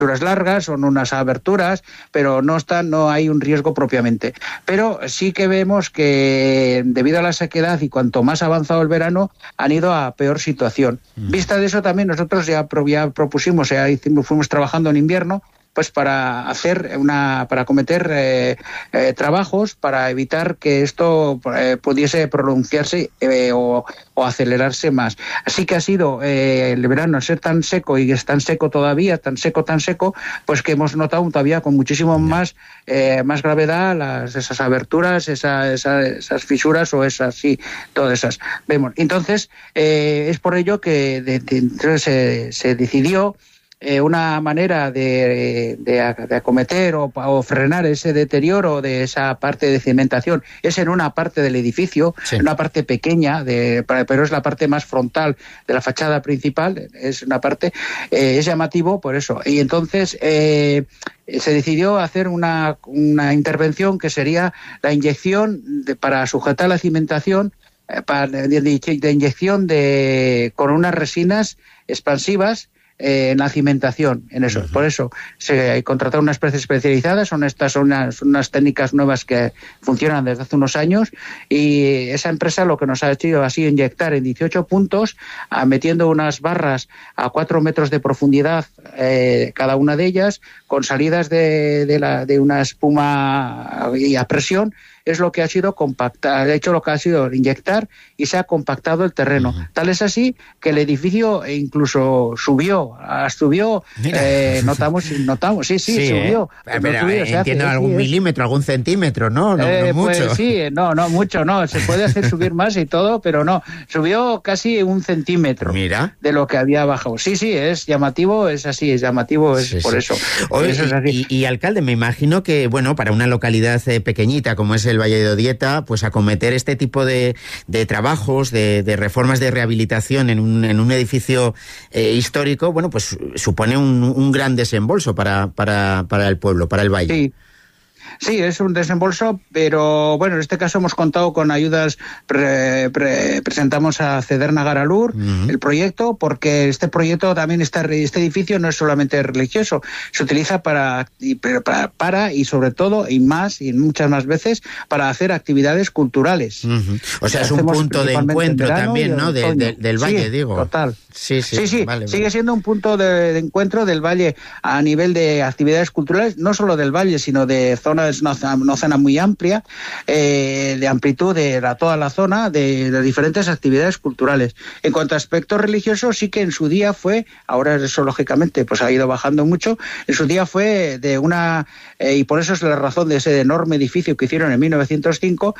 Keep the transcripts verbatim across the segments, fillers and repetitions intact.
largas, son unas aberturas, pero no están, no hay un riesgo propiamente. Pero sí que vemos que debido a la sequedad y cuanto más avanzado el verano, han ido a peor situación. Mm. Vista de eso también nosotros ya, ya propusimos, ya hicimos, fuimos trabajando en invierno, pues para hacer una, para cometer eh, eh, trabajos para evitar que esto eh, pudiese pronunciarse eh, o, o acelerarse más. Así que ha sido eh, el verano al ser tan seco y es tan seco todavía, tan seco, tan seco, pues que hemos notado todavía con muchísimo más eh, más gravedad las, esas aberturas, esa, esa, esas fisuras o esas, sí, todas esas. Vemos. Entonces, eh, es por ello que de, de, entonces, se, se decidió Eh, una manera de, de, de acometer o, o frenar ese deterioro de esa parte de cimentación es en una parte del edificio, sí. en una parte pequeña, de, pero es la parte más frontal de la fachada principal, es una parte, eh, es llamativo por eso. Y entonces eh, se decidió hacer una, una intervención que sería la inyección de, para sujetar la cimentación, eh, para, de, de, de inyección de, con unas resinas expansivas en la cimentación, en eso. Uh-huh. Por eso se contrataron unas empresas especializadas, son estas son unas, son unas técnicas nuevas que funcionan desde hace unos años, y esa empresa lo que nos ha hecho ha sido inyectar en dieciocho puntos, a, metiendo unas barras a cuatro metros de profundidad eh, cada una de ellas, con salidas de, de, la, de una espuma y a presión. Es lo que ha sido compactar, de hecho lo que ha sido inyectar y se ha compactado el terreno. Uh-huh. Tal es así que el edificio incluso subió, subió, eh, notamos, notamos, sí, sí, sí subió. Eh. Pero, subió, eh, entiendo hace, algún sí, milímetro, algún centímetro, ¿no? No, eh, no mucho. Pues sí, no, no mucho, no, se puede hacer subir más y todo, pero no, subió casi un centímetro. Mira. De lo que había bajado. Sí, sí, es llamativo, es así, es llamativo, es sí, por sí. eso. Oye, eso es así. Y, y, alcalde, me imagino que, bueno, para una localidad eh, pequeñita como es el Valle de Odieta, pues acometer este tipo de, de trabajos, de, de reformas de rehabilitación en un, en un edificio eh, histórico, bueno, pues supone un, un gran desembolso para, para, para el pueblo, para el valle. Sí. Sí, es un desembolso, pero bueno, en este caso hemos contado con ayudas, pre, pre, presentamos a Cederna Garalur uh-huh. el proyecto, porque este proyecto también está, este edificio no es solamente religioso, se utiliza para, para, para y sobre todo, y más, y muchas más veces, para hacer actividades culturales. Uh-huh. O sea, es un punto de encuentro también, ¿no? De, de, del valle, sí, digo. Total. Sí, sí, sí, sí. Vale, sigue vale. siendo un punto de, de encuentro del valle a nivel de actividades culturales, no solo del valle, sino de zonas, una, una zona muy amplia, eh, de amplitud de la, toda la zona, de, de diferentes actividades culturales. En cuanto a aspectos religiosos, sí que en su día fue, ahora eso lógicamente pues ha ido bajando mucho, en su día fue de una, eh, y por eso es la razón de ese enorme edificio que hicieron en mil novecientos cinco,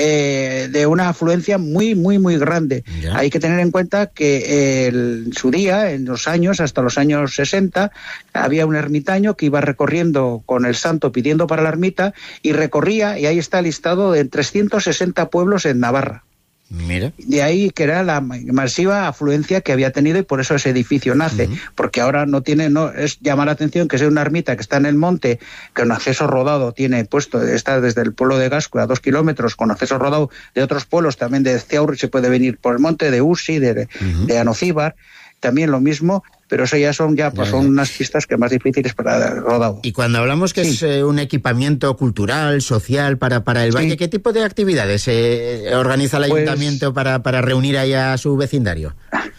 eh, de una afluencia muy, muy, muy grande. ¿Ya? Hay que tener en cuenta que eh, en su día, en los años, hasta los años sesenta, había un ermitaño que iba recorriendo con el santo pidiendo para la ermita y recorría, y ahí está listado, de trescientos sesenta pueblos en Navarra. Mira. De ahí que era la masiva afluencia que había tenido, y por eso ese edificio nace, uh-huh. porque ahora no tiene, no es llama la atención que sea una ermita que está en el monte, que con acceso rodado tiene puesto, está desde el pueblo de Gascue a dos kilómetros, con acceso rodado de otros pueblos, también de Ciaurri se puede venir por el monte, de Usi, de, uh-huh. de Anocíbar, también lo mismo, pero eso ya son ya pues, son unas pistas que más difíciles para el rodado. Y cuando hablamos que sí. es eh, un equipamiento cultural, social para, para el valle, sí. ¿qué tipo de actividades eh, organiza el pues, ayuntamiento para, para reunir ahí a su vecindario?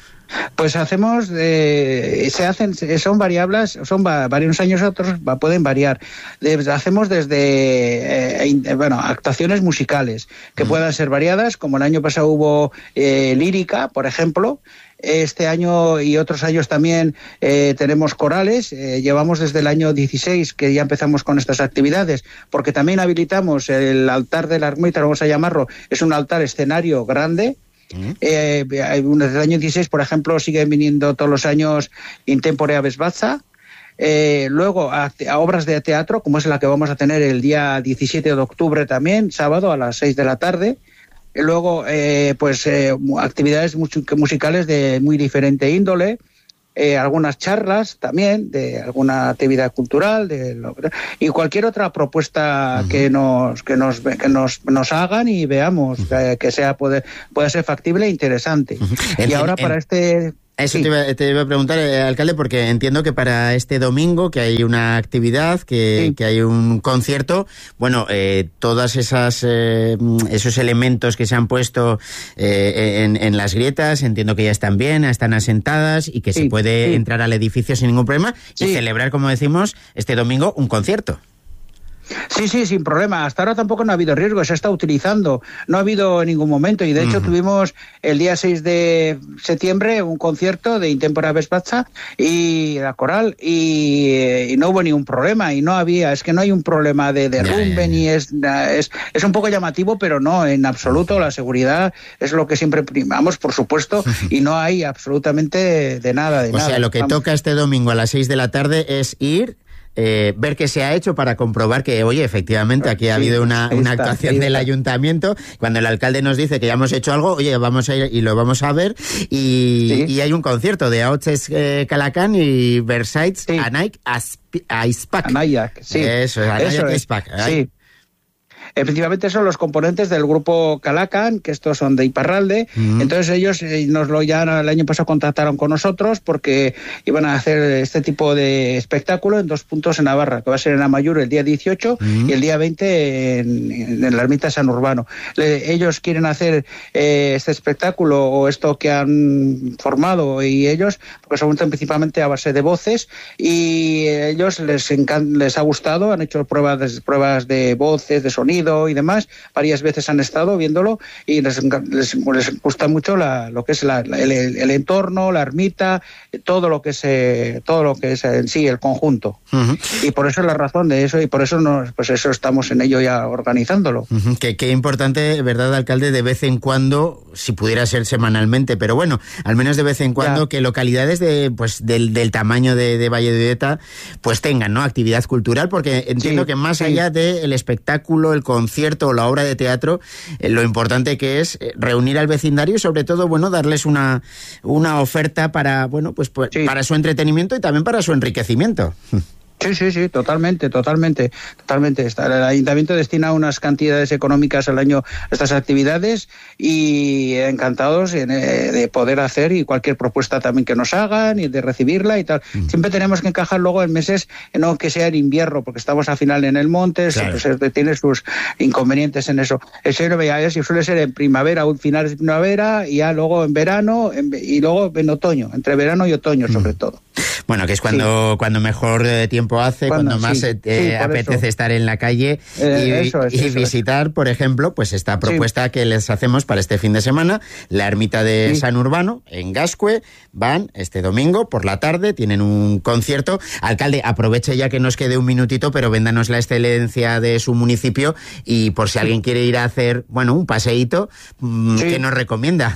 Pues hacemos, eh, se hacen, son variables, son va, varios años otros, va, pueden variar. De, hacemos desde, eh, bueno, actuaciones musicales, que mm. puedan ser variadas, como el año pasado hubo eh, lírica, por ejemplo. Este año y otros años también eh, tenemos corales, eh, llevamos desde el año dieciséis que ya empezamos con estas actividades, porque también habilitamos el altar de la ermita, vamos a llamarlo, es un altar escenario grande. Uh-huh. Eh, desde el año dieciséis, por ejemplo, siguen viniendo todos los años Intempore Aves Batza. Eh, luego a, a obras de teatro, como es la que vamos a tener el día diecisiete de octubre también, sábado a las seis de la tarde. Luego, eh, pues eh, actividades musicales de muy diferente índole, eh, algunas charlas también de alguna actividad cultural, de lo, y cualquier otra propuesta uh-huh. que nos que nos que nos, nos hagan y veamos uh-huh. que, que sea puede puede ser factible e interesante. Uh-huh. Y en, ahora en, para este Eso sí. te, iba, te iba a preguntar, eh, alcalde, porque entiendo que para este domingo, que hay una actividad, que, sí. que hay un concierto, bueno, eh, todas esas eh, esos elementos que se han puesto eh, en, en las grietas, entiendo que ya están bien, están asentadas y que sí, se puede sí. entrar al edificio sin ningún problema y sí. celebrar, como decimos, este domingo un concierto. Sí, sí, sin problema. Hasta ahora tampoco no ha habido riesgo, se está utilizando. No ha habido en ningún momento y de hecho uh-huh. tuvimos el día seis de septiembre un concierto de Intempora Vespazza y la coral y, y no hubo ningún problema y no había, es que no hay un problema de derrumbe yeah, yeah. ni es, es es un poco llamativo, pero no, en absoluto uh-huh. la seguridad es lo que siempre primamos, por supuesto, uh-huh. y no hay absolutamente de nada, de o nada. O sea, lo que Vamos. toca este domingo a las seis de la tarde es ir... Eh, ver qué se ha hecho para comprobar que, oye, efectivamente, aquí ha sí, habido una, una está, actuación del ayuntamiento. Cuando el alcalde nos dice que ya hemos hecho algo, oye, vamos a ir y lo vamos a ver. Y, sí. y hay un concierto de Ahotzes eh, Calacán y Versailles sí. Anaik Aizpak. Anayak, sí. Eso, Anayak Aizpak. Sí. Efectivamente son los componentes del grupo Calacan, que estos son de Iparralde. Uh-huh. Entonces ellos eh, nos lo ya el año pasado contactaron con nosotros porque iban a hacer este tipo de espectáculo en dos puntos en Navarra, que va a ser en Amaiur el día dieciocho uh-huh. y el día veinte en, en la ermita San Urbano. Le, ellos quieren hacer eh, este espectáculo o esto que han formado y ellos, porque se montan principalmente a base de voces y ellos les, encan- les ha gustado, han hecho pruebas de, pruebas de voces, de sonido y demás, varias veces han estado viéndolo y les, les, les gusta mucho la, lo que es la, el, el entorno, la ermita, todo lo que es eh, todo lo que es en sí el conjunto. Uh-huh. Y por eso es la razón de eso y por eso nos, pues eso estamos en ello ya organizándolo. Uh-huh. Qué, qué importante, ¿verdad, alcalde? De vez en cuando, si pudiera ser semanalmente, pero bueno, al menos de vez en cuando ya. que localidades de pues del, del tamaño de, de Valle de Udeta pues tengan, ¿no?, actividad cultural, porque entiendo sí, que más sí. allá del espectáculo, el concierto o la obra de teatro, eh, lo importante que es eh, reunir al vecindario y sobre todo, bueno, darles una, una oferta para, bueno, pues, pues sí. para su entretenimiento y también para su enriquecimiento. Sí, sí, sí, totalmente, totalmente, totalmente. El ayuntamiento destina unas cantidades económicas al año a estas actividades y encantados de poder hacer y cualquier propuesta también que nos hagan y de recibirla y tal. Mm. Siempre tenemos que encajar luego en meses, no que sea en invierno, porque estamos al final en el monte, claro. pues, tiene sus inconvenientes en eso. Eso si suele ser en primavera o finales de primavera y ya luego en verano en, y luego en otoño, entre verano y otoño mm. sobre todo. Bueno, que es cuando, sí. cuando mejor eh, tiempo hace, cuando, cuando más sí, eh, sí, apetece eso. estar en la calle eh, y, eso es, y eso visitar, es. por ejemplo, pues esta propuesta sí. que les hacemos para este fin de semana, la ermita de sí. San Urbano, en Gascue. Van este domingo por la tarde, tienen un concierto. Alcalde, aproveche ya que nos quede un minutito, pero véndanos la excelencia de su municipio y por si alguien quiere ir a hacer, bueno, un paseíto, sí. ¿qué nos recomienda?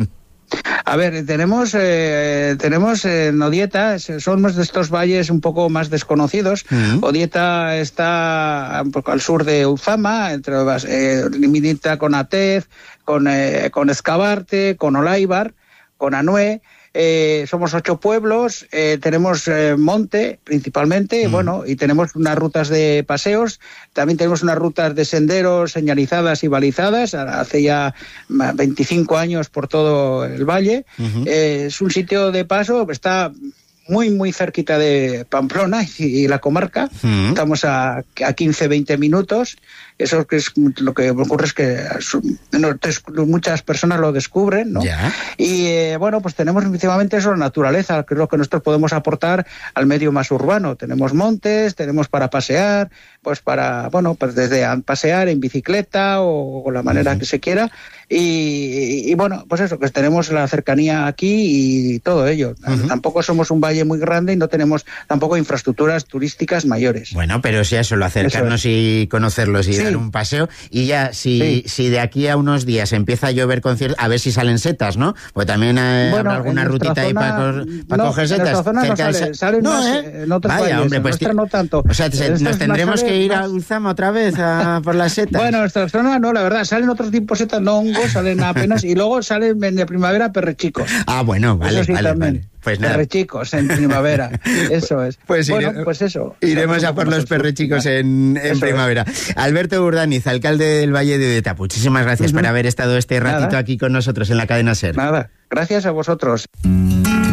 A ver, tenemos eh, tenemos en Odieta, somos de estos valles un poco más desconocidos. Uh-huh. Odieta está un poco al sur de Uzama, entre eh, limita con Atez, con, eh, con Escabarte, con Olaibar, con Anué. Eh, somos ocho pueblos, eh, tenemos eh, monte principalmente, mm. bueno, y tenemos unas rutas de paseos, también tenemos unas rutas de senderos señalizadas y balizadas, hace ya veinticinco años por todo el valle. Uh-huh. Eh, es un sitio de paso, está muy, muy cerquita de Pamplona y, y la comarca, uh-huh. estamos a, a quince, veinte minutos. Eso que es lo que ocurre es que no, muchas personas lo descubren, ¿no? Yeah. Y eh, bueno, pues tenemos principalmente eso, la naturaleza, que es lo que nosotros podemos aportar al medio más urbano. Tenemos montes, tenemos para pasear, pues para, bueno, pues desde pasear en bicicleta o, o la manera uh-huh. que se quiera. Y, y bueno, pues eso, que tenemos la cercanía aquí y todo ello. Uh-huh. Tampoco somos un valle muy grande y no tenemos tampoco infraestructuras turísticas mayores. Bueno, pero si a solo acercarnos es. y conocerlos y sí. dar un paseo, y ya si, sí. si de aquí a unos días empieza a llover conciertos, a ver si salen setas, ¿no? Pues también eh, bueno, habrá alguna rutita zona, ahí para co no, coger setas. En zona no sale, salen no, más, ¿eh? En otros Vaya, valles, hombre, pues en no tanto. O sea, se, nos tendremos que ir más... a Ulzama otra vez a por las setas. Bueno, en nuestra zona no, la verdad, salen otros tipos de setas, no hongos, salen apenas, y luego salen en de primavera perrechicos. Ah, bueno, vale, sí, vale, también. vale. Pues nada. Perrechicos en primavera, eso es. Pues, bueno, ire, pues eso. Iremos a por los perrechicos en, en primavera. Es. Alberto Urdaniz, alcalde del Valle de Udeta, muchísimas gracias uh-huh. por haber estado este ratito Nada. aquí con nosotros en la cadena SER. Nada, gracias a vosotros.